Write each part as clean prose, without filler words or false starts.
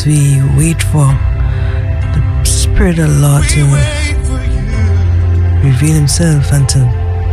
as we wait for the Spirit of the Lord to reveal Himself and to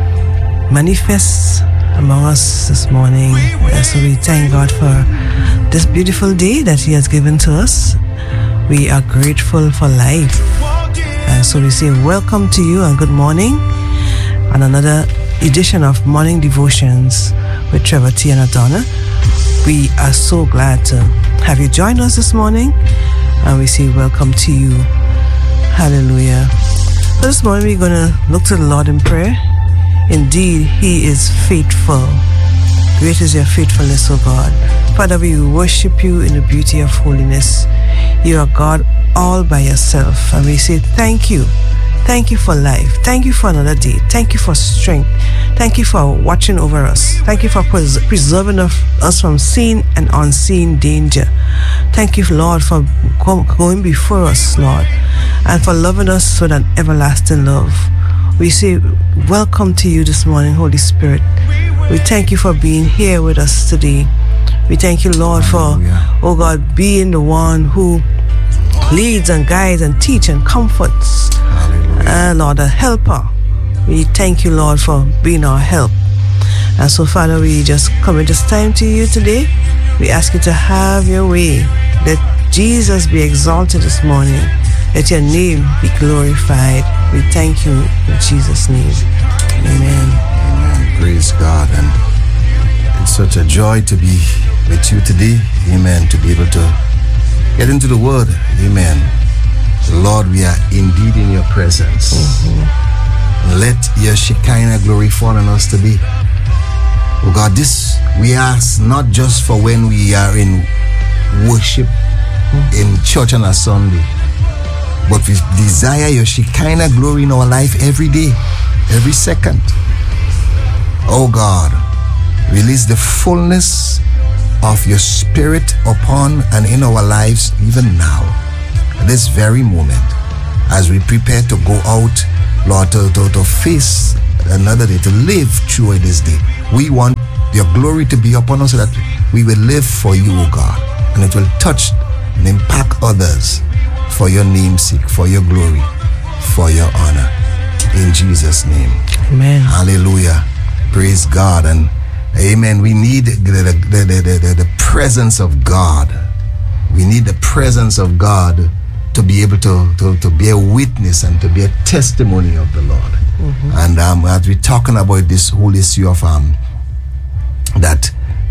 manifest among us this morning. And so we thank God for this beautiful day that He has given to us. We are grateful for life. And so we say welcome to you and good morning on another edition of Morning Devotions with Trevor T. and Adonna. We are so glad to have you join us this morning, and we say welcome to you. Hallelujah. So this morning we're going to look to the Lord in prayer. Indeed, He is faithful. Great is your faithfulness, O God. Father, we worship you in the beauty of holiness. You are God all by yourself, and we say thank you. Thank you for life. Thank you for another day. Thank you for strength. Thank you for watching over us. Thank you for preserving us from seen and unseen danger. Thank you, Lord, for going before us, Lord, and for loving us with an everlasting love. We say welcome to you this morning, Holy Spirit. We thank you for being here with us today. We thank you, Lord, for, oh God, being the one who leads and guides and teaches and comforts. Lord, a helper. We thank you, Lord, for being our help. And so, Father, we just commit this time to you today. We ask you to have your way. Let Jesus be exalted this morning. Let your name be glorified. We thank you in Jesus' name. Amen. Amen. Praise God. And it's such a joy to be with you today. Amen. To be able to get into the Word. Amen. Lord, we are indeed in your presence. Let your Shekinah glory fall on us today. Oh God, this we ask not just for when we are in worship in church on a Sunday, but we desire your Shekinah glory in our life every day, every second. Oh God, release the fullness of your Spirit upon and in our lives even now, at this very moment, as we prepare to go out, Lord, to face another day, to live through this day. We want your glory to be upon us so that we will live for you, O God, and it will touch and impact others for your name's sake, for your glory, for your honor. In Jesus' name. Amen. Hallelujah. Praise God. And amen. We need the presence of God. We need the presence of God to be able to be a witness and to be a testimony of the Lord. And as we're talking about this whole issue of that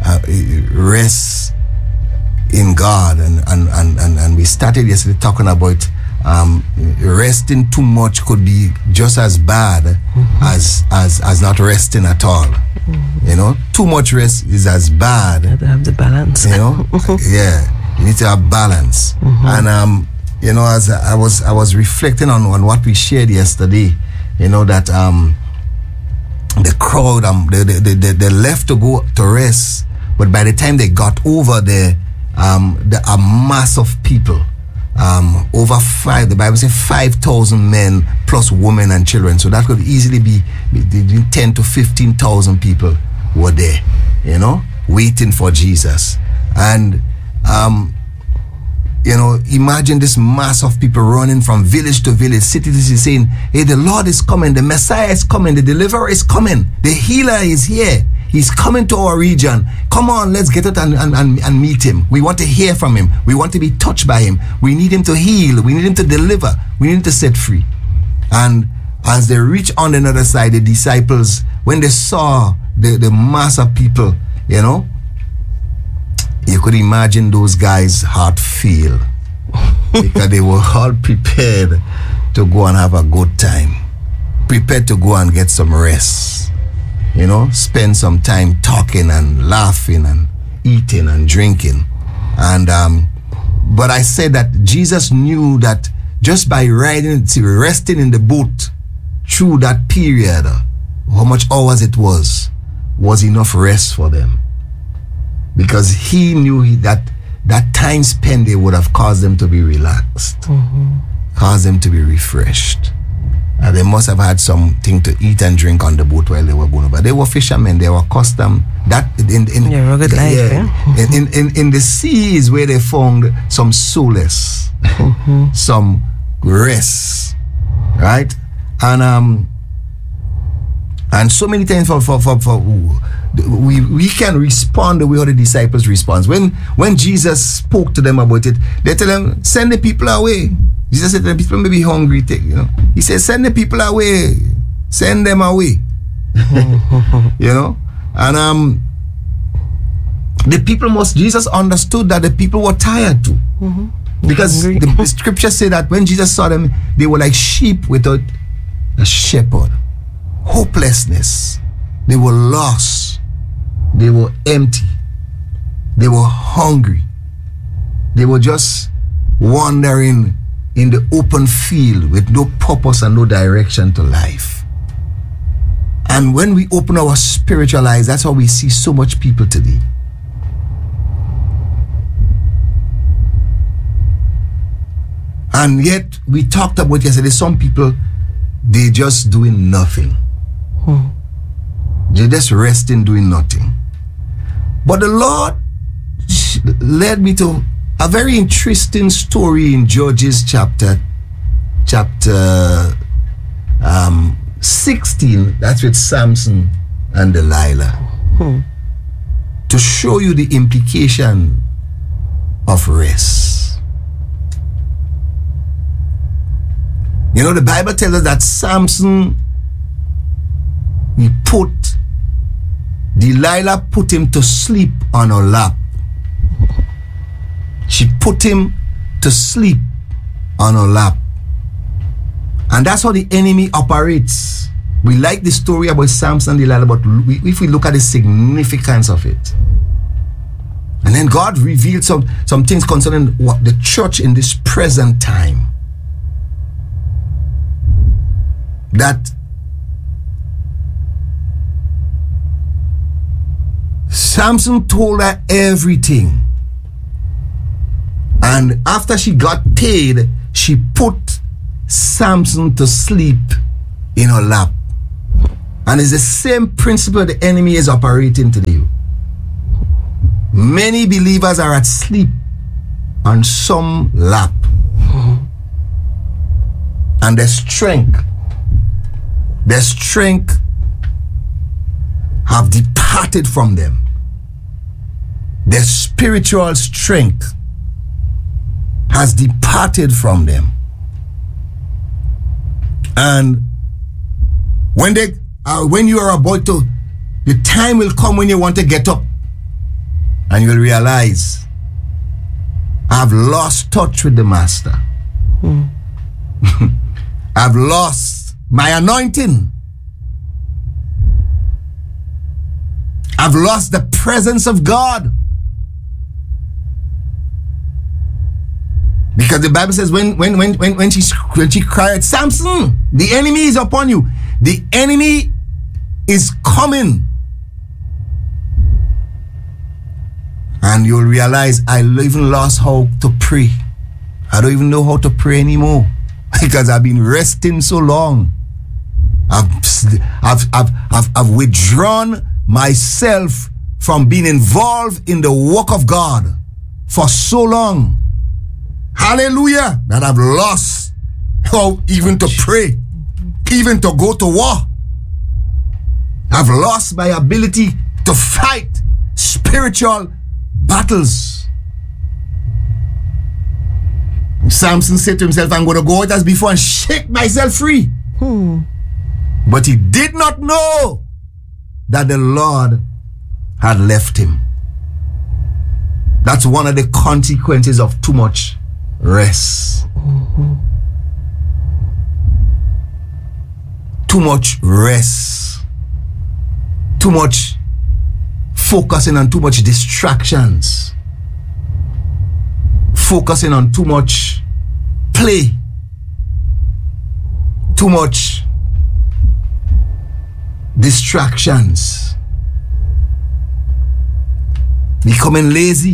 rest in God, and we started yesterday talking about resting too much could be just as bad as not resting at all. You know, too much rest is as bad. You have to have the balance. You know, yeah, you need to have balance. And you know, as I was reflecting on what we shared yesterday, you know, that the crowd they left to go to rest, but by the time they got over there, a mass of people, over the Bible says 5,000 men plus women and children. So that could easily be 10 to 15,000 people were there, you know, waiting for Jesus. And you know, imagine this mass of people running from village to village, city to city, saying, hey, the Lord is coming, the Messiah is coming, the deliverer is coming, the healer is here, he's coming to our region. Come on, let's get out and meet him. We want to hear from him. We want to be touched by him. We need him to heal. We need him to deliver. We need him to set free. And as they reach on the other side, the disciples, when they saw the mass of people, you know, you could imagine those guys' heart feel, because they were all prepared to go and have a good time, prepared to go and get some rest, you know, spend some time talking and laughing and eating and drinking. And but I said that Jesus knew that just by resting in the boat through that period, how much hours it was enough rest for them. Because he knew that time spent there would have caused them to be relaxed, caused them to be refreshed. They must have had something to eat and drink on the boat while they were going over. They were fishermen. They were accustomed That in rugged life, in the sea is where they found some solace, some rest, right? And so many times we can respond the way how the disciples respond. When Jesus spoke to them about it, they tell them, send the people away. Jesus said the people may be hungry, He said, send the people away. Send them away. And the people Jesus understood that the people were tired too. Because the scripture said that when Jesus saw them, they were like sheep without a shepherd. Hopelessness. They were lost. They were empty. They were hungry. They were just wandering in the open field with no purpose and no direction to life. And when we open our spiritual eyes, that's how we see so much people today. And yet, we talked about yesterday, some people, they just doing nothing. They just resting, doing nothing. But the Lord led me to a very interesting story in Judges chapter 16. That's with Samson and Delilah. To show you the implication of rest. The Bible tells us that Samson, Delilah put him to sleep on her lap. She put him to sleep on her lap. And that's how the enemy operates. We like the story about Samson and Delilah, but if we look at the significance of it. And then God revealed some things concerning what the church in this present time. That Samson told her everything. And after she got paid, she put Samson to sleep in her lap. And it's the same principle the enemy is operating today. Many believers are asleep on some lap. And their strength have departed from them. Their spiritual strength has departed from them. And when you are about to, the time will come when you want to get up and you'll realize, I've lost touch with the Master. I've lost my anointing. I've lost the presence of God. Because the Bible says when she cried, Samson, the enemy is upon you. The enemy is coming. And you'll realize I even lost how to pray. I don't even know how to pray anymore because I've been resting so long. I've withdrawn myself from being involved in the work of God for so long. Hallelujah, that I've lost how even to pray, even to go to war. I've lost my ability to fight spiritual battles. Samson said to himself, I'm going to go out as before and shake myself free. But he did not know that the Lord had left him. That's one of the consequences of too much rest. Too much rest. Too much focusing on too much distractions. Focusing on too much play. Too much distractions. Becoming lazy.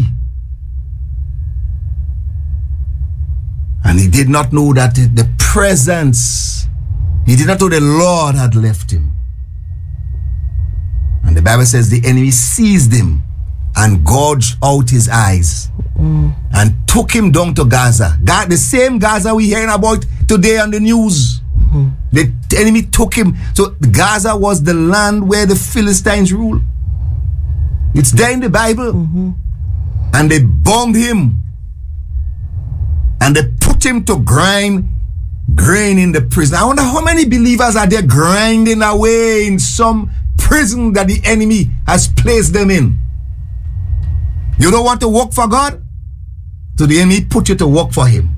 And he did not know that the presence, he did not know the Lord had left him. And the Bible says the enemy seized him and gouged out his eyes and took him down to Gaza. The same Gaza we hearing about today on the news. The enemy took him. So Gaza was the land where the Philistines rule. It's there in the Bible. And they bombed him. And they put him to grind grain in the prison. I wonder how many believers are there grinding away in some prison that the enemy has placed them in. You don't want to work for God? So the enemy put you to work for him.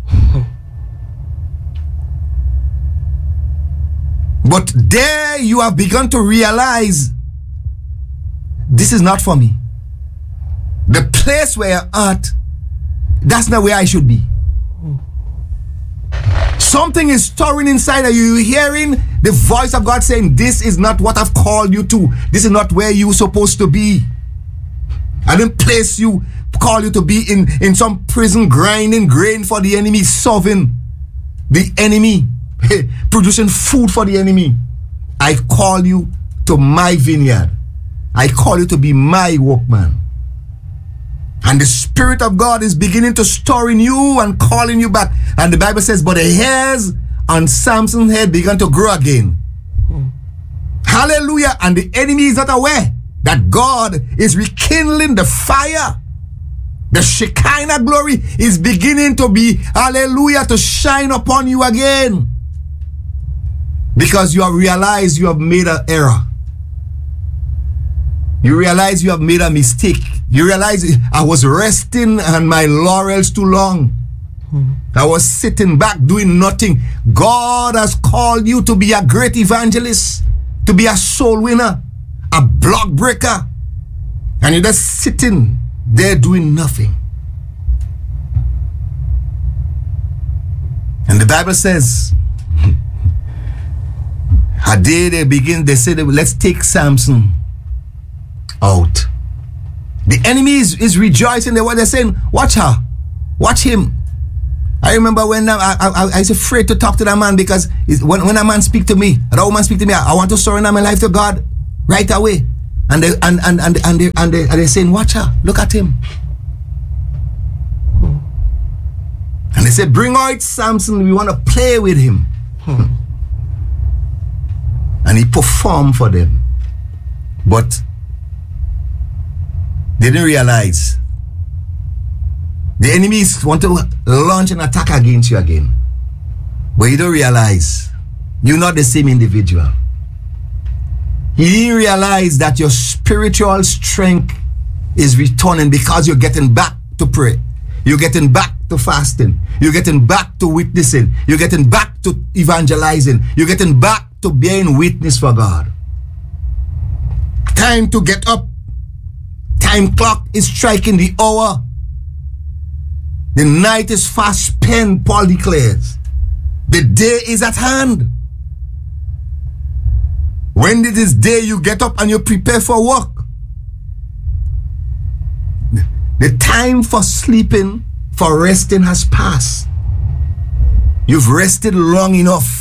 But there you have begun to realize this is not for me. The place where you're at, that's not where I should be. Something is stirring inside of you. You're hearing the voice of God saying, this is not what I've called you to. This is not where you're supposed to be. I didn't place you, call you to be in some prison grinding grain for the enemy, serving the enemy, producing food for the enemy. I call you to my vineyard. I call you to be my workman. And the Spirit of God is beginning to stir in you and calling you back. And the Bible says, but the hairs on Samson's head began to grow again. Hallelujah. And the enemy is not aware that God is rekindling the fire. The Shekinah glory is beginning to be, hallelujah, to shine upon you again. Because you have realized you have made an error. You realize you have made a mistake. You realize I was resting on my laurels too long. I was sitting back doing nothing. God has called you to be a great evangelist, to be a soul winner, a block breaker. And you're just sitting there doing nothing. And the Bible says, they said, let's take Samson out. The enemy is rejoicing. They're saying, watch her, watch him. I remember when I was afraid to talk to that man, because when a man speak to me, a woman speak to me, I want to surrender my life to God right away. And they're saying, watch her, look at him. And they said, bring out Samson, we want to play with him. And he performed for them. But they didn't realize the enemies want to launch an attack against you again. But you don't realize you're not the same individual. You didn't realize that your spiritual strength is returning because you're getting back to pray. You're getting back to fasting. You're getting back to witnessing. You're getting back to evangelizing. You're getting back to bearing witness for God. Time to get up. Time clock is striking the hour. The night is fast spent, Paul declares. The day is at hand. When it is day, you get up and you prepare for work. The time for sleeping, for resting has passed. You've rested long enough.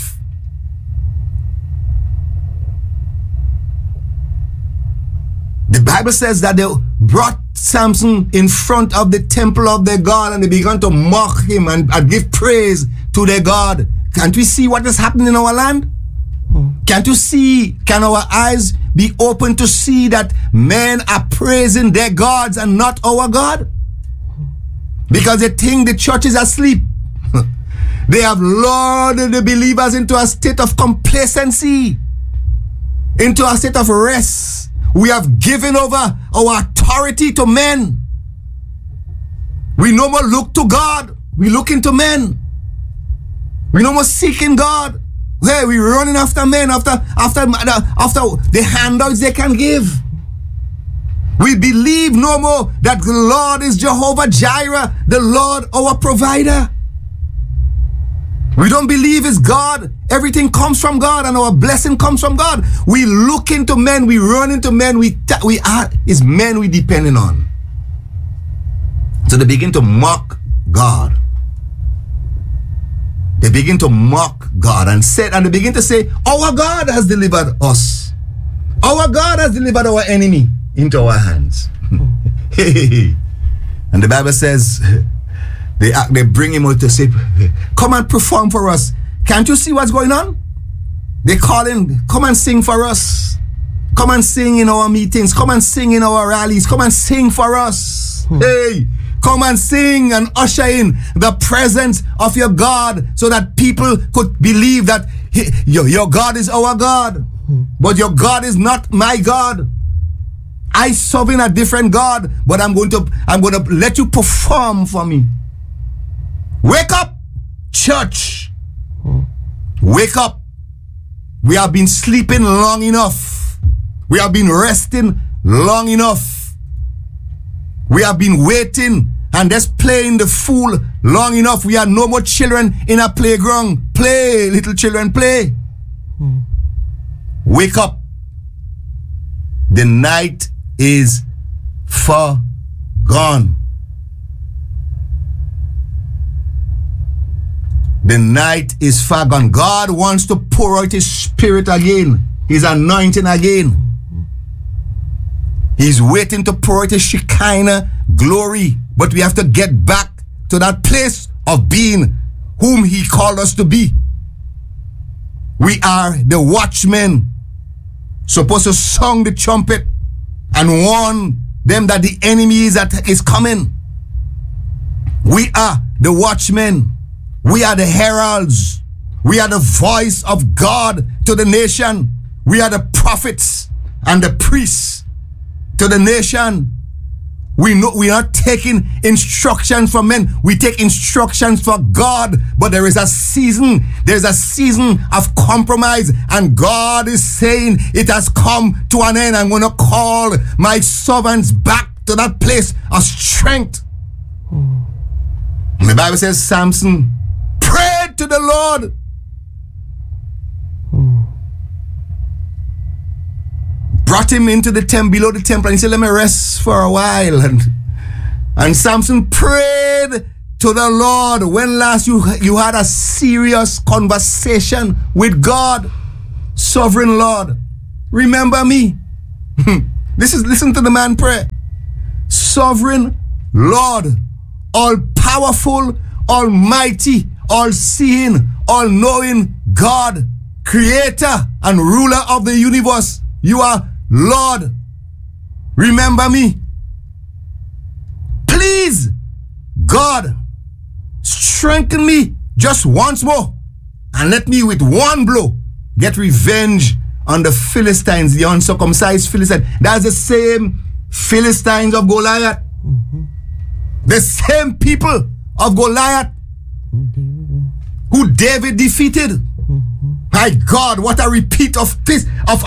The Bible says that they brought Samson in front of the temple of their God and they began to mock him and give praise to their God. Can't we see what is happening in our land? Can't you see? Can our eyes be open to see that men are praising their gods and not our God? Because they think the church is asleep. They have lured the believers into a state of complacency, into a state of rest. We have given over our authority to men. We no more look to God. We look into men. We no more seeking God. Hey, we running after men, after the handouts they can give. We believe no more that the Lord is Jehovah Jireh, the Lord our provider. We don't believe it's God. Everything comes from God and our blessing comes from God. We look into men, we run into men, it's men we depending on. So they begin to mock God. They begin to mock God and they begin to say, our God has delivered us. Our God has delivered our enemy into our hands. And the Bible says, they bring him out to say, come and perform for us. Can't you see what's going on? They call him, come and sing for us. Come and sing in our meetings. Come and sing in our rallies. Come and sing for us. Hey, come and sing and usher in the presence of your God so that people could believe that your God is our God. But your God is not my God. I serve in a different God, but I'm going to let you perform for me. Wake up, church. Wake up. We have been sleeping long enough. We have been resting long enough. We have been waiting and just playing the fool long enough. We are no more children in a playground. Play, little children, play. Wake up. The night is far gone. The night is far gone. God wants to pour out his spirit again, his anointing again. He's waiting to pour out his Shekinah glory. But we have to get back to that place of being whom he called us to be. We are the watchmen, supposed to sound the trumpet and warn them that the enemy is coming. We are the watchmen. We are the heralds. We are the voice of God to the nation. We are the prophets and the priests to the nation. We know we are taking instructions from men. We take instructions from God. But there is a season. There's a season of compromise. And God is saying it has come to an end. I'm going to call my servants back to that place of strength. And the Bible says Samson prayed to the Lord. Brought him into the temple, below the temple, and he said, let me rest for a while. And Samson prayed to the Lord. When last you had a serious conversation with God? Sovereign Lord, remember me. Listen to the man pray. Sovereign Lord, all powerful, almighty, all seeing, all knowing God, creator and ruler of the universe. You are Lord, remember me. Please, God, strengthen me just once more and let me with one blow get revenge on the Philistines, the uncircumcised Philistines. That's the same Philistines of Goliath. The same people of Goliath who David defeated. My God, what a repeat of this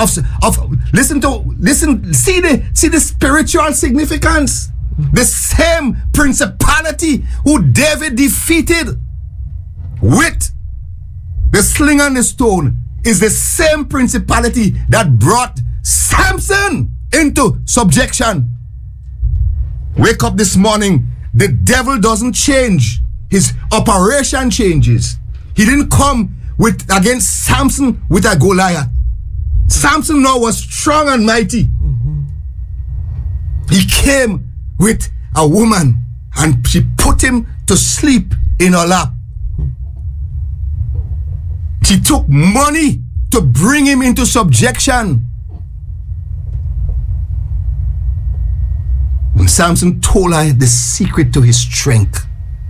see the spiritual significance. The same principality who David defeated with the sling and the stone is the same principality that brought Samson into subjection. Wake up this morning. The devil doesn't change. His operation changes. He didn't come against Samson with a Goliath. Samson now was strong and mighty. He came with a woman and she put him to sleep in her lap. She took money to bring him into subjection. When Samson told her the secret to his strength,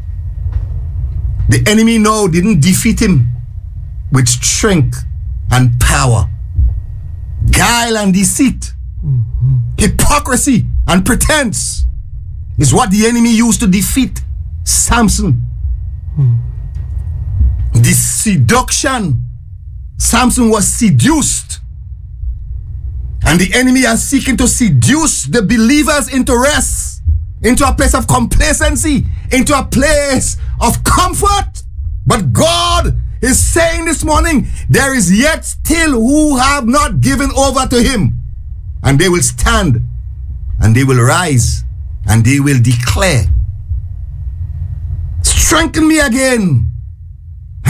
the enemy now didn't defeat him with strength and power. Guile and deceit, hypocrisy and pretense is what the enemy used to defeat Samson. The seduction. Samson was seduced. And the enemy is seeking to seduce the believers into rest, into a place of complacency, into a place of comfort. But God is saying this morning, there is yet still who have not given over to him. And they will stand, and they will rise, and they will declare, strengthen me again.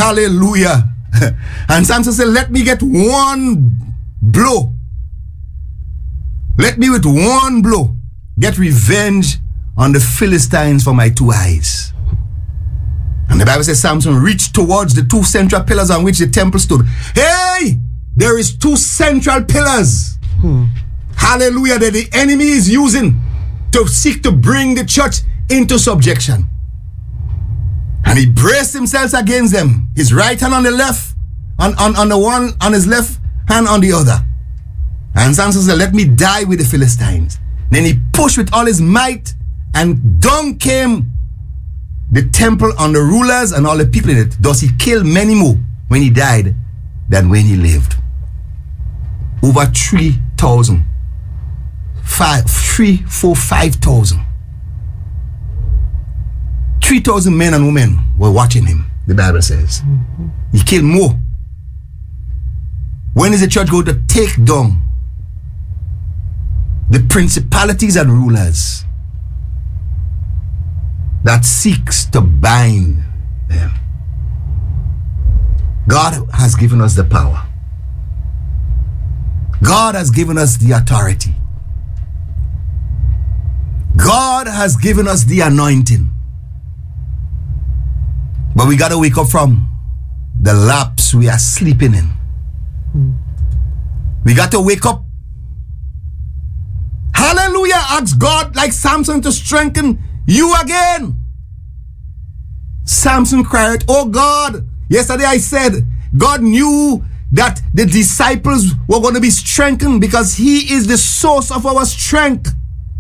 Hallelujah. And Samson said, let me get one blow. Let me with one blow get revenge on the Philistines for my 2 eyes. And the Bible says Samson reached towards the 2 central pillars on which the temple stood. Hey, there is 2 central pillars. Hallelujah, that the enemy is using to seek to bring the church into subjection. And he braced himself against them. His right hand on the left, on the one, on his left hand on the other. And Samson said, let me die with the Philistines. Then he pushed with all his might, and down came the temple on the rulers and all the people in it. Thus he killed many more when he died than when he lived. Over 3,000. 5,000. 3,000 men and women were watching him, the Bible says. He killed more. When is the church going to take down the principalities and rulers that seeks to bind them? God has given us the power. God has given us the authority. God has given us the anointing. But we got to wake up from the laps we are sleeping in. We got to wake up. Hallelujah. Ask God like Samson to strengthen you again. Samson cried, oh God. Yesterday I said God knew that the disciples were going to be strengthened because he is the source of our strength.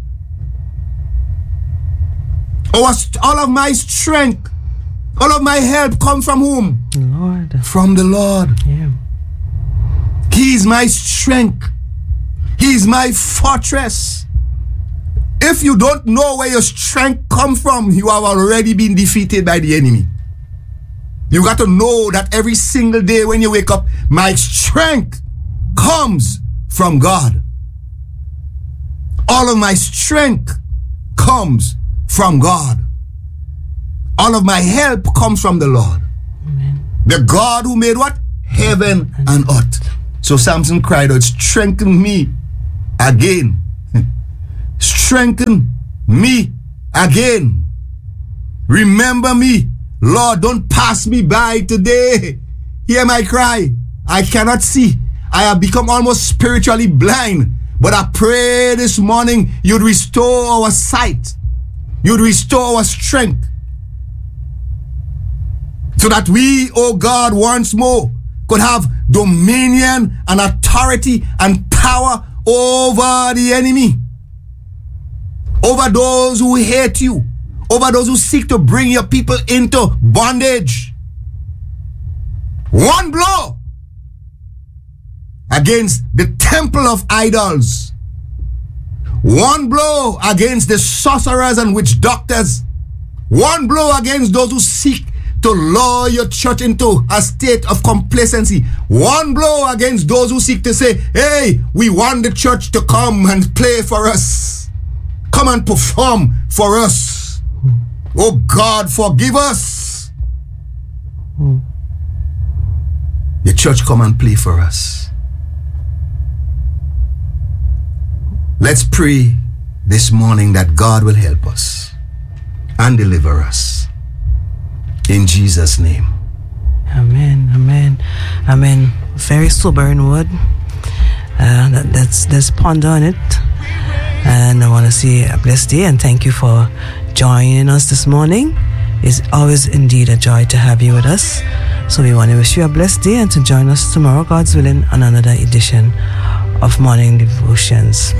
All of my strength, all of my help come from whom? Lord. From the Lord. Yeah. He is my strength. He is my fortress. If you don't know where your strength comes from, you have already been defeated by the enemy. You got to know that every single day when you wake up, my strength comes from God. All of my strength comes from God. All of my help comes from the Lord. Amen. The God who made what? Heaven and earth. So Samson cried out, strengthen me again. Strengthen me again. Remember me. Lord, don't pass me by today. Hear my cry. I cannot see. I have become almost spiritually blind. But I pray this morning you'd restore our sight. You'd restore our strength. So that we, oh God, once more could have dominion and authority and power over the enemy. Over those who hate you. Over those who seek to bring your people into bondage. One blow against the temple of idols. One blow against the sorcerers and witch doctors. One blow against those who seek to lure your church into a state of complacency. One blow against those who seek to say, hey, we want the church to come and play for us. Come and perform for us. Oh God, forgive us. The church come and play for us. Let's pray this morning that God will help us and deliver us. In Jesus' name. Amen, amen, amen. Very sobering word. Let's ponder on it. And I want to say a blessed day and thank you for joining us this morning. It's always indeed a joy to have you with us. So we want to wish you a blessed day and to join us tomorrow, God's willing, on another edition of Morning Devotions.